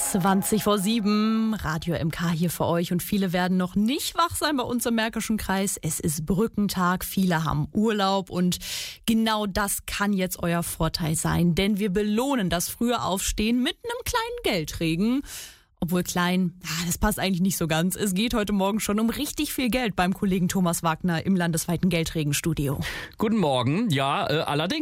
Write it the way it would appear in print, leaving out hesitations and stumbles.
7:20, Radio MK hier für euch und viele werden noch nicht wach sein bei uns im Märkischen Kreis. Es ist Brückentag, viele haben Urlaub und genau das kann jetzt euer Vorteil sein, denn wir belohnen das frühe Aufstehen mit einem kleinen Geldregen. Obwohl klein, das passt eigentlich nicht so ganz. Es geht heute Morgen schon um richtig viel Geld beim Kollegen Thomas Wagner im landesweiten Geldregenstudio. Guten Morgen, ja, allerdings.